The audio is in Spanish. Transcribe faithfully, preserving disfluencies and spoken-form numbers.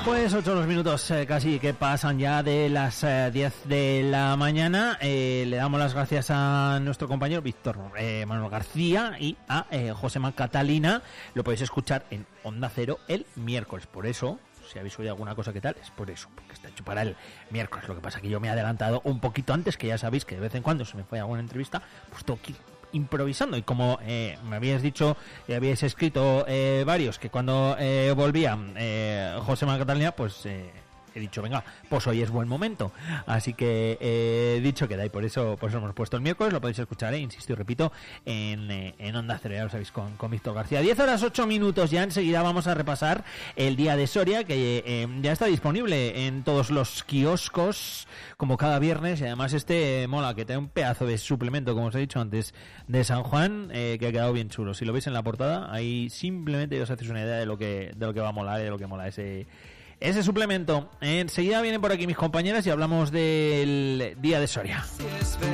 Pues ocho los minutos eh, casi que pasan ya de las eh, diez de la mañana. Eh, le damos las gracias a nuestro compañero Víctor eh, Manuel García y a eh, Josema Catalina. Lo podéis escuchar en Onda Cero el miércoles. Por eso, si habéis oído alguna cosa que tal, es por eso, porque está hecho para el miércoles. Lo que pasa es que yo me he adelantado un poquito antes, que ya sabéis que de vez en cuando se me fue alguna entrevista, pues tengo que improvisando, y como eh, me habíais dicho y habíais escrito eh, varios que cuando eh, volvía eh, José Manuel Catalina, pues eh, he dicho, venga, pues hoy es buen momento, así que he eh, dicho que da, y por eso por eso hemos puesto el miércoles. Lo podéis escuchar, eh, insisto y repito, en, eh, en Onda Cero, ya lo sabéis, con, con Víctor García. diez horas ocho minutos, ya enseguida vamos a repasar el día de Soria, que eh, ya está disponible en todos los kioscos, como cada viernes, y además este eh, mola, que tiene un pedazo de suplemento, como os he dicho antes, de San Juan, eh, que ha quedado bien chulo. Si lo veis en la portada, ahí simplemente os hacéis una idea de lo que de lo que va a molar y de lo que mola ese ese suplemento. Enseguida vienen por aquí mis compañeras y hablamos del día de Soria.